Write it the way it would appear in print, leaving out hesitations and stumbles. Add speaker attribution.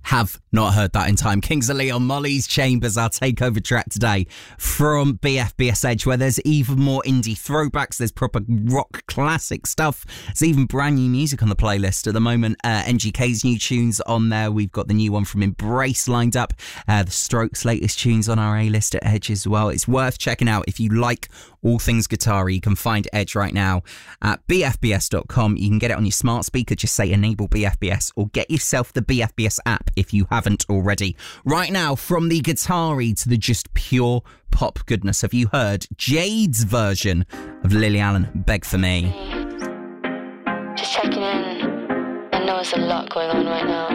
Speaker 1: Have not heard that in time. Kings of Leon, Molly's Chambers, our takeover track today from BFBS Edge, where there's even more indie throwbacks. There's proper rock classic stuff. There's even brand new music on the playlist at the moment. NGK's new tunes on there. We've got the new one from Embrace lined up. The Strokes' latest tunes on our A-list at Edge as well. It's worth checking out if you like all things guitar. You can find Edge right now at bfbs.com. You can get it on your smart speaker. Just say enable BFBS or get yourself the BFBS app if you haven't already. Right now, from the guitar-y to the just pure pop goodness, have you heard Jade's version of Lily Allen, Beg For Me?
Speaker 2: Just checking in. I know there's a lot going on right now.